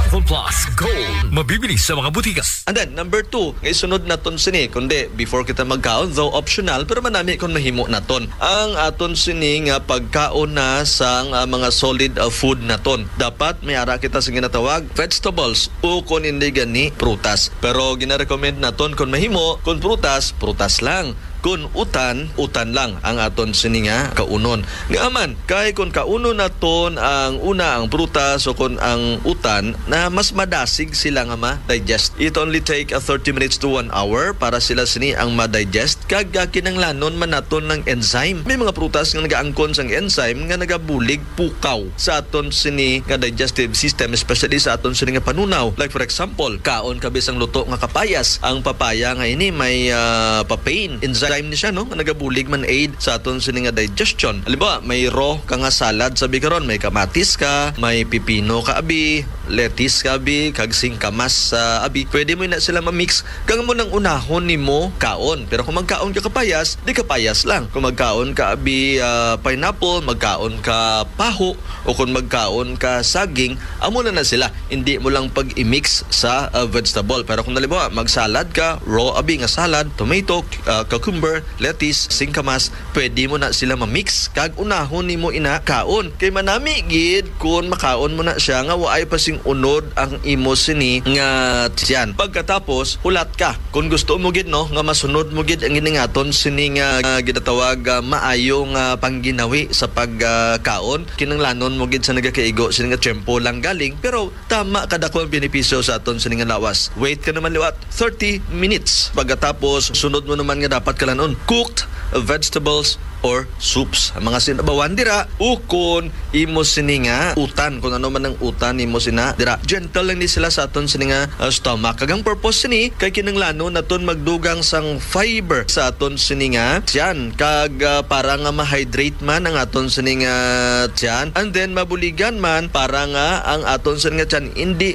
Samphon Plus Gold. Mabibili sa mga butika. And then, number 2, ngay sunod naton sini, kundi before kita magkaon, though optional, pero manami kung mahimo naton. Ang aton sini nga pagkaon na sa mga solid food naton. Dapat may ara kita sa ginatawag vegetables o kung hindi gani prutas. Pero gina-recommend naton kung mahimo, kung prutas, prutas lang. Kung utan, utan lang ang aton sini nga kaunon. Nga man, kay kung kaunon naton ang una ang prutas o kung ang utan na mas madasig sila nga ma-digest. It only take 30 minutes to 1 hour para sila sini ang ma-digest. Kag kinanglanon man naton ng enzyme. May mga prutas nga nagaangkon sang enzyme nga nagabulig pukaw sa aton sini nga digestive system, especially sa aton sini nga panunaw. Like for example, kaon kabisang luto nga kapayas. Ang papaya nga ini may papain enzyme ni siya, no? Nagabulig man aid sa aton sini nga digestion. Halimbawa, may raw ka nga salad sabi karon, may kamatis ka, may pipino ka abi, lettuce ka abi, kag singkamas sa abi. Pwede mo na sila ma-mix kang mo nang unahon nimo kaon. Pero kung magkaon ka kapayas, di kapayas lang. Kung magkaon ka abi pineapple, magkaon ka paho, o kung magkaon ka saging, amo na sila. Hindi mo lang pag-i-mix sa vegetable. Pero kung halimbawa, mag-salad ka, raw abi nga salad, tomato, cucumber, lettuce, singkamas, pwede mo na sila ma-mix kag unahon nimo ina kaon. Kay manami gid kung makaon mo na siya nga waay pa sing unod ang imo sini nga tiyan. Pagkatapos hulat ka. Kung gusto mo gid, no, nga masunod mo gid ang iningaton sini nga ginatawag maayo nga pangginawi sa pagkaon, kinanglanon mo gid sa nagakaigo sini nga tiyempo lang galing, pero tama kada ko ang benepisyo sa aton sini nga lawas. Wait ka naman liwat 30 minutes. Pagkatapos sunod mo naman nga dapat kalanon cooked vegetables or soups. Ang mga sinabawan dira, ukon imo sini nga utan, kung ano man ang utan imo sina dira. Gentle lang ni sila sa aton sini nga stomach. Kagang purpose sini kay kinanglanon naton magdugang sang fiber sa aton sini nga tiyan, kag para nga ma-hydrate man ang aton sini nga tiyan, and then mabuligan man para nga ang aton sini nga tiyan hindi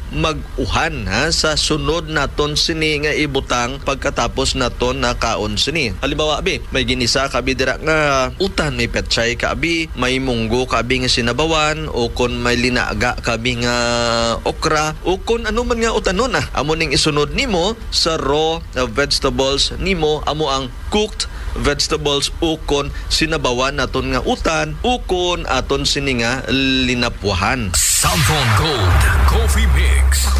mag-uhan sa sunod naton sini nga ibutang pagkatapos naton na kaon sini. Halimbawa abi, may ginisa ka abi dira nga utan, may petchay ka abi, may munggo ka abi nga sinabawan, o kon may linaga ka abi nga okra, o kon ano man nga utanon amo ning isunod nimo sa raw vegetables nimo, amo ang cooked vegetables o kon sinabawan naton nga utan, o kon aton sini nga linapwahan. Samphon Gold Coffee Mix.